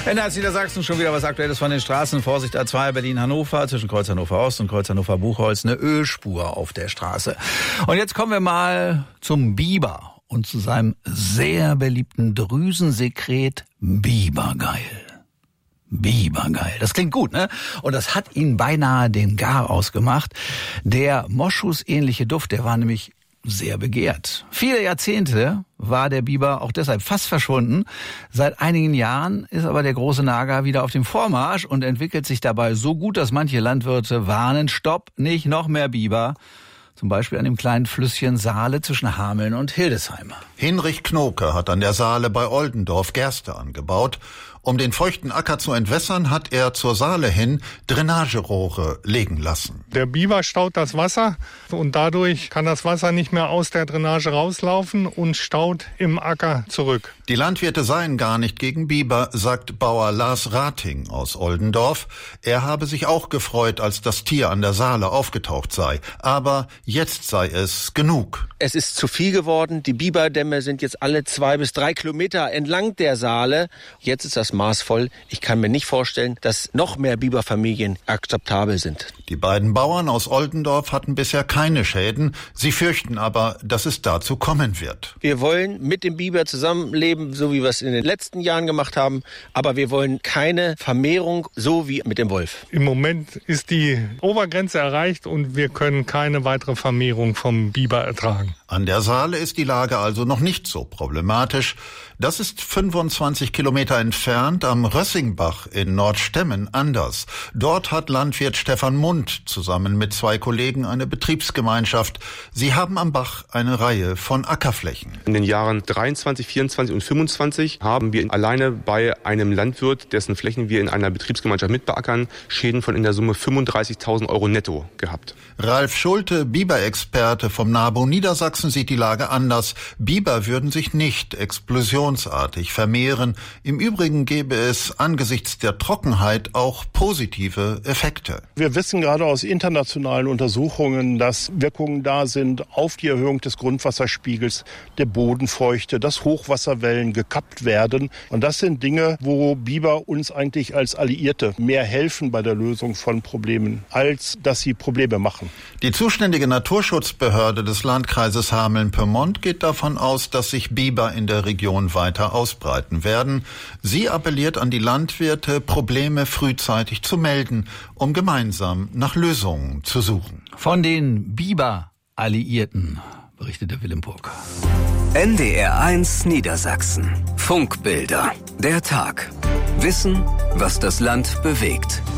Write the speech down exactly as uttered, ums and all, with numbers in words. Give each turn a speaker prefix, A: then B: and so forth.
A: In Niedersachsen schon wieder was Aktuelles von den Straßen. Vorsicht A zwei Berlin-Hannover, zwischen Kreuz Hannover-Ost und Kreuz Hannover-Buchholz, eine Ölspur auf der Straße. Und jetzt kommen wir mal zum Biber und zu seinem sehr beliebten Drüsensekret Bibergeil. Bibergeil. Das klingt gut, ne? Und das hat ihn beinahe den Garaus gemacht. Der Moschusähnliche Duft, der war nämlich sehr begehrt. Viele Jahrzehnte war der Biber auch deshalb fast verschwunden. Seit einigen Jahren ist aber der große Nager wieder auf dem Vormarsch und entwickelt sich dabei so gut, dass manche Landwirte warnen, stopp, nicht noch mehr Biber. Zum Beispiel an dem kleinen Flüsschen Saale zwischen Hameln und Hildesheim.
B: Hinrich Knoke hat an der Saale bei Oldendorf Gerste angebaut. Um den feuchten Acker zu entwässern, hat er zur Saale hin Drainagerohre legen lassen.
C: Der Biber staut das Wasser und dadurch kann das Wasser nicht mehr aus der Drainage rauslaufen und staut im Acker zurück.
B: Die Landwirte seien gar nicht gegen Biber, sagt Bauer Lars Rating aus Oldendorf. Er habe sich auch gefreut, als das Tier an der Saale aufgetaucht sei. Aber jetzt sei es genug.
D: Es ist zu viel geworden. Die Biberdämme sind jetzt alle zwei bis drei Kilometer entlang der Saale. Jetzt ist das maßvoll. Ich kann mir nicht vorstellen, dass noch mehr Biberfamilien akzeptabel sind.
B: Die beiden Bauern aus Oldendorf hatten bisher keine Schäden. Sie fürchten aber, dass es dazu kommen wird.
D: Wir wollen mit dem Biber zusammenleben, so wie wir es in den letzten Jahren gemacht haben. Aber wir wollen keine Vermehrung, so wie mit dem Wolf.
C: Im Moment ist die Obergrenze erreicht und wir können keine weitere Vermehrung vom Biber ertragen.
B: An der Saale ist die Lage also noch nicht so problematisch. Das ist fünfundzwanzig Kilometer entfernt am Rössingbach in Nordstemmen anders. Dort hat Landwirt Stefan Mund zusammen mit zwei Kollegen eine Betriebsgemeinschaft. Sie haben am Bach eine Reihe von Ackerflächen.
E: In den Jahren dreiundzwanzig, vierundzwanzig und fünfundzwanzig haben wir alleine bei einem Landwirt, dessen Flächen wir in einer Betriebsgemeinschaft mitbeackern, Schäden von in der Summe fünfunddreißigtausend Euro netto gehabt.
B: Ralf Schulte, Biberexperte vom NABU Niedersachsen, sieht die Lage anders. Biber würden sich nicht explosionsartig vermehren. Im Übrigen gäbe es angesichts der Trockenheit auch positive Effekte.
F: Wir wissen gerade aus internationalen Untersuchungen, dass Wirkungen da sind auf die Erhöhung des Grundwasserspiegels, der Bodenfeuchte, dass Hochwasserwellen gekappt werden. Und das sind Dinge, wo Biber uns eigentlich als Alliierte mehr helfen bei der Lösung von Problemen, als dass sie Probleme machen.
B: Die zuständige Naturschutzbehörde des Landkreises Hameln-Pyrmont geht davon aus, dass sich Biber in der Region weiter ausbreiten werden. Sie appelliert an die Landwirte, Probleme frühzeitig zu melden, um gemeinsam nach Lösungen zu suchen.
A: Von den Biber-Alliierten berichtete Willem Purk.
G: N D R eins Niedersachsen. Funkbilder. Der Tag. Wissen, was das Land bewegt.